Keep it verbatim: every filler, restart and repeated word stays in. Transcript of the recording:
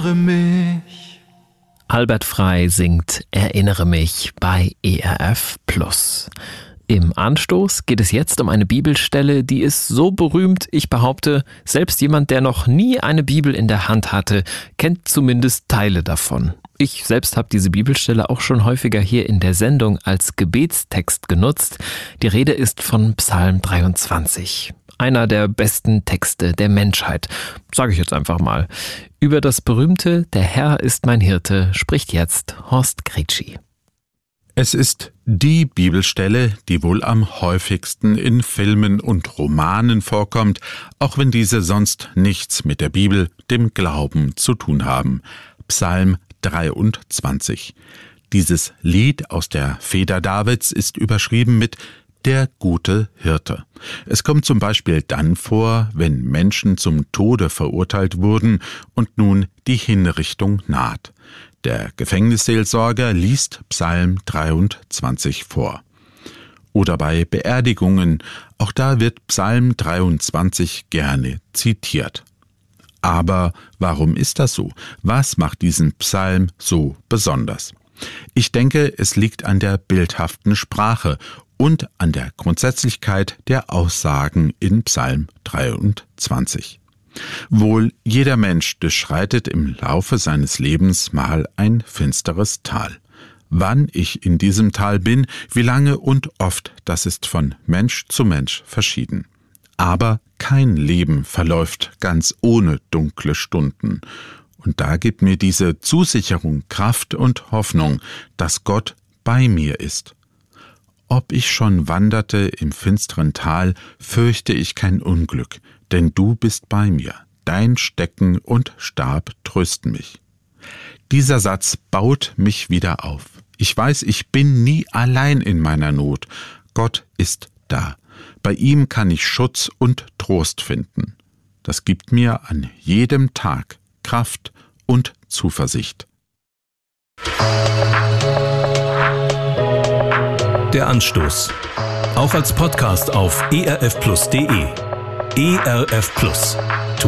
Erinnere mich. Albert Frey singt Erinnere mich bei E R F Plus. Im Anstoß geht es jetzt um eine Bibelstelle, die ist so berühmt, ich behaupte, selbst jemand, der noch nie eine Bibel in der Hand hatte, kennt zumindest Teile davon. Ich selbst habe diese Bibelstelle auch schon häufiger hier in der Sendung als Gebetstext genutzt. Die Rede ist von Psalm dreiundzwanzig. Einer der besten Texte der Menschheit, sage ich jetzt einfach mal. Über das berühmte Der Herr ist mein Hirte spricht jetzt Horst Gretschi. Es ist die Bibelstelle, die wohl am häufigsten in Filmen und Romanen vorkommt, auch wenn diese sonst nichts mit der Bibel, dem Glauben, zu tun haben. Psalm dreiundzwanzig. Dieses Lied aus der Feder Davids ist überschrieben mit Der gute Hirte. Es kommt zum Beispiel dann vor, wenn Menschen zum Tode verurteilt wurden und nun die Hinrichtung naht. Der Gefängnisseelsorger liest Psalm dreiundzwanzig vor. Oder bei Beerdigungen, auch da wird Psalm dreiundzwanzig gerne zitiert. Aber warum ist das so? Was macht diesen Psalm so besonders? Ich denke, es liegt an der bildhaften Sprache und an der Grundsätzlichkeit der Aussagen in Psalm dreiundzwanzig. Wohl jeder Mensch durchschreitet im Laufe seines Lebens mal ein finsteres Tal. Wann ich in diesem Tal bin, wie lange und oft, das ist von Mensch zu Mensch verschieden. Aber kein Leben verläuft ganz ohne dunkle Stunden. Und da gibt mir diese Zusicherung Kraft und Hoffnung, dass Gott bei mir ist. Ob ich schon wanderte im finsteren Tal, fürchte ich kein Unglück, denn du bist bei mir. Dein Stecken und Stab trösten mich. Dieser Satz baut mich wieder auf. Ich weiß, ich bin nie allein in meiner Not. Gott ist da. Bei ihm kann ich Schutz und Trost finden. Das gibt mir an jedem Tag Kraft und Zuversicht. Der Anstoß. Auch als Podcast auf e r f plus punkt d e. E R F Plus.